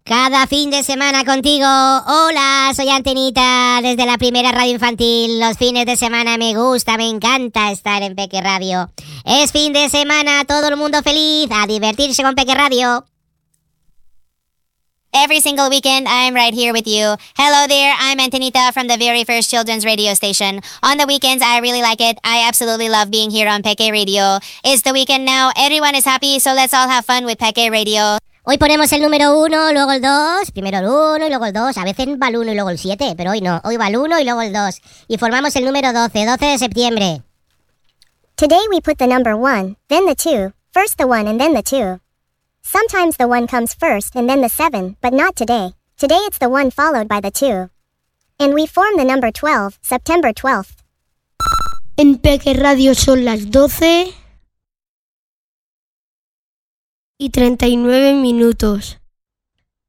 Cada fin de semana contigo. Hola, soy Antenita, desde la primera radio infantil. Los fines de semana me gusta, me encanta estar en Peque Radio. Es fin de semana, todo el mundo feliz, a divertirse con Peque Radio. Every single weekend, I'm right here with you. Hello there, I'm Antenita from the very first children's radio station. On the weekends, I really like it. I absolutely love being here on Peque Radio. It's the weekend now, everyone is happy, so let's all have fun with Peque Radio. Hoy ponemos el número 1, luego el 2, primero el 1 y luego el 2. A veces va el 1 y luego el 7, pero hoy no. Hoy va el 1 y luego el 2. Y formamos el número 12 de septiembre. Today we put the number 1, then the 2, first the 1 and then the 2. Sometimes the 1 comes first and then the 7, but not today. Today it's the 1 followed by the 2. And we form the number 12, September 12th. En Peque Radio son las 12:39.